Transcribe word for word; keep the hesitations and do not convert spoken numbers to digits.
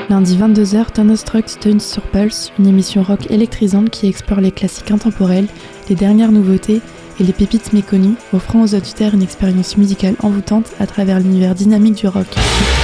Lundi vingt-deux heures, Thunderstruck Tunes sur Pulse, une émission rock électrisante qui explore les classiques intemporels, les dernières nouveautés et les pépites méconnues, offrant aux auditeurs une expérience musicale envoûtante à travers l'univers dynamique du rock.